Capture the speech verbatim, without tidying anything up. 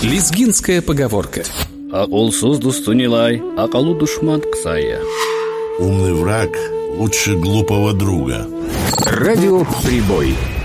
Лезгинская поговорка. Акылсыз дусту не лай, акылу душман ксая. Умный враг лучше глупого друга. Радио Прибой.